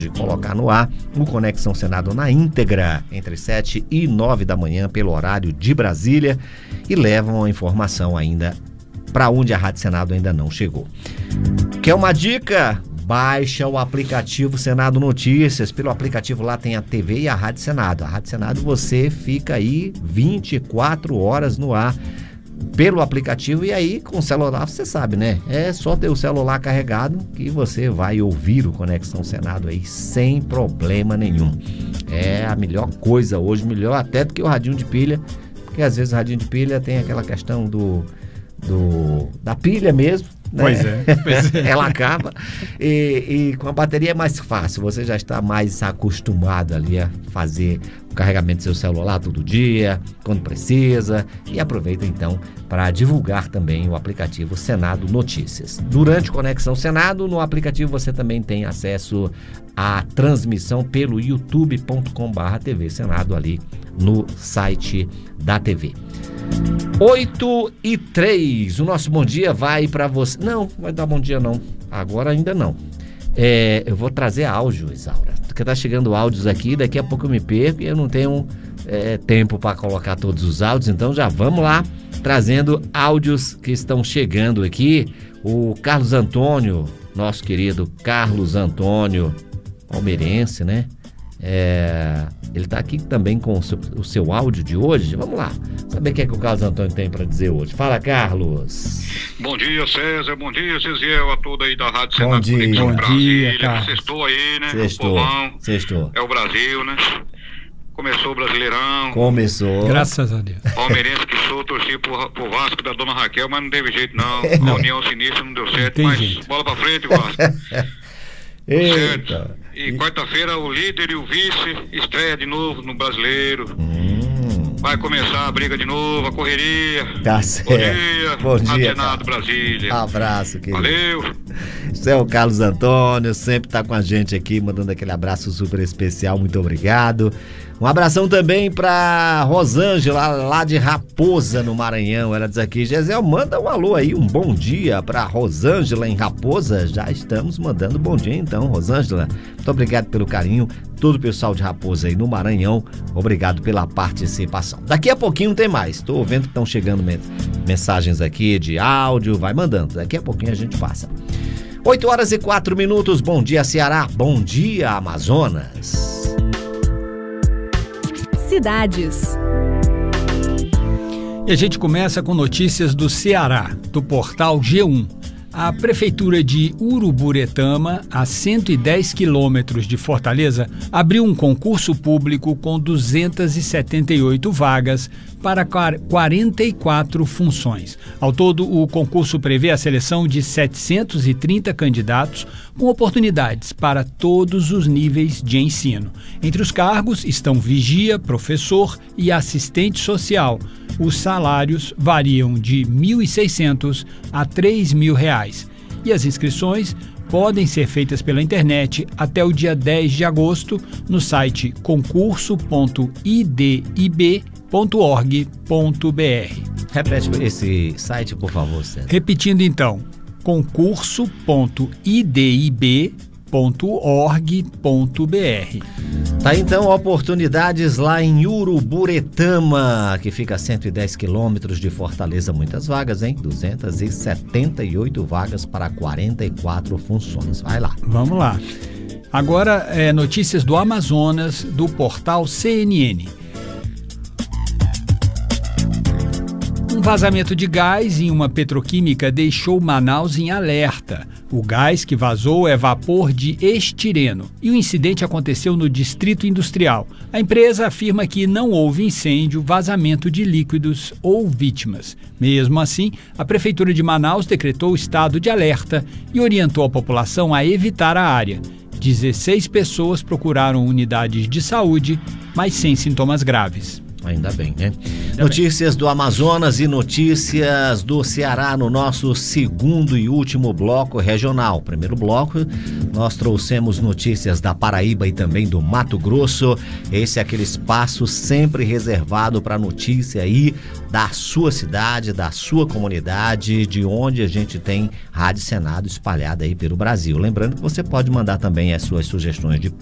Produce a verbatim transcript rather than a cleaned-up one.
de colocar no ar o Conexão Senado na íntegra, entre sete e nove da manhã, pelo horário de Brasília, e levam a informação ainda para onde a Rádio Senado ainda não chegou. Quer uma dica? Baixa o aplicativo Senado Notícias. Pelo aplicativo lá tem a T V e a Rádio Senado. A Rádio Senado você fica aí vinte e quatro horas no ar pelo aplicativo, e aí com o celular você sabe, né? É só ter o celular carregado que você vai ouvir o Conexão Senado aí sem problema nenhum. É a melhor coisa hoje, melhor até do que o radinho de pilha, porque às vezes o radinho de pilha tem aquela questão do, do da pilha mesmo, né? Pois é, pois é. Ela acaba e, e com a bateria é mais fácil, você já está mais acostumado ali a fazer o carregamento do seu celular todo dia, quando precisa, e aproveita então para divulgar também o aplicativo Senado Notícias. Durante o Conexão Senado, no aplicativo você também tem acesso à transmissão pelo youtube ponto com barra T V Senado, ali no site da T V. oito e três, o nosso bom dia vai para você. Não, vai dar bom dia não, agora ainda não. É, eu vou trazer áudio, Isaura, porque tá chegando áudios aqui, daqui a pouco eu me perco e eu não tenho é, tempo para colocar todos os áudios, então já vamos lá, trazendo áudios que estão chegando aqui. O Carlos Antônio, nosso querido Carlos Antônio, palmeirense, né? É, ele está aqui também com o seu, o seu áudio de hoje. Vamos lá, saber o que é que o Carlos Antônio tem para dizer hoje. Fala, Carlos. Bom dia, César. Bom dia, Cesiel, a toda aí da Rádio Bom Senado. dia. Bom Brasília. dia, Carlos. Sextou aí, né? Sextou, O povão. sextou. É o Brasil, né? Começou o Brasileirão. Começou. Graças a Deus. Palmeirense que sou, torci pro, pro Vasco da Dona Raquel, mas não teve jeito não. Não. A União Sinistra não deu certo, tem mas jeito. bola pra frente, Vasco. Eita. E, e quarta-feira o líder e o vice estreia de novo no Brasileiro. Hum, Vai começar a briga de novo, a correria. tá certo. Bom dia, Bom dia, Rádio Senado Carlos. Brasília. Abraço, querido. Valeu. Esse é o Carlos Antônio, sempre tá com a gente aqui, mandando aquele abraço super especial, muito obrigado. Um abração também pra Rosângela, lá de Raposa, no Maranhão. Ela diz aqui, Gisele, manda um alô aí, um bom dia pra Rosângela em Raposa. Já estamos mandando bom dia então, Rosângela. Muito obrigado pelo carinho, todo o pessoal de Raposa aí no Maranhão, obrigado pela participação. Daqui a pouquinho tem mais, tô vendo que estão chegando mensagens aqui de áudio, vai mandando, daqui a pouquinho a gente passa. oito horas e quatro minutos, bom dia Ceará, bom dia Amazonas. Cidades. E a gente começa com notícias do Ceará, do portal G um. A Prefeitura de Uruburetama, a cento e dez quilômetros de Fortaleza, abriu um concurso público com duzentas e setenta e oito vagas para quarenta e quatro funções. Ao todo, o concurso prevê a seleção de setecentos e trinta candidatos com oportunidades para todos os níveis de ensino. Entre os cargos estão vigia, professor e assistente social. Os salários variam de mil e seiscentos a três mil reais. E as inscrições podem ser feitas pela internet até o dia dez de agosto no site concurso ponto i d i b ponto org ponto b r. Repete esse site, por favor, César. Repetindo então, concurso ponto i d i b ponto org ponto b r. Tá então, oportunidades lá em Uruburetama, que fica a cento e dez quilômetros de Fortaleza. Muitas vagas, hein? duzentas e setenta e oito vagas para quarenta e quatro funções. Vai lá. Vamos lá. Agora, é, notícias do Amazonas, do portal C N N. Um vazamento de gás em uma petroquímica deixou Manaus em alerta. O gás que vazou é vapor de estireno e o incidente aconteceu no Distrito Industrial. A empresa afirma que não houve incêndio, vazamento de líquidos ou vítimas. Mesmo assim, a Prefeitura de Manaus decretou estado de alerta e orientou a população a evitar a área. dezesseis pessoas procuraram unidades de saúde, mas sem sintomas graves. Ainda bem, né? Ainda notícias bem. Do Amazonas e notícias do Ceará no nosso segundo e último bloco regional. Primeiro bloco nós trouxemos notícias da Paraíba e também do Mato Grosso. Esse é aquele espaço sempre reservado para notícia aí da sua cidade, da sua comunidade, de onde a gente tem Rádio Senado espalhada aí pelo Brasil. Lembrando que você pode mandar também as suas sugestões de